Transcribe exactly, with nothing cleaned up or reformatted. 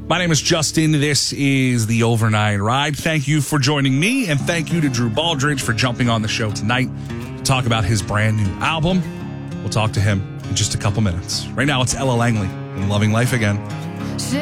My name is Justin. This is the Overnight Ride. Thank you for joining me, and thank you to Drew Baldridge for jumping on the show tonight to talk about his brand new album. We'll talk to him in just a couple minutes. Right now, it's Ella Langley in Loving Life Again.